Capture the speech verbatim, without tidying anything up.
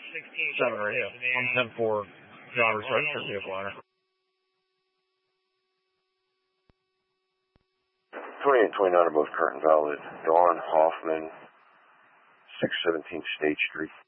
seven radio. I'm ten four driver's registered vehicle owner. twenty-eight and twenty-nine are both current valid. Dawn Hoffman, six seventeen State Street.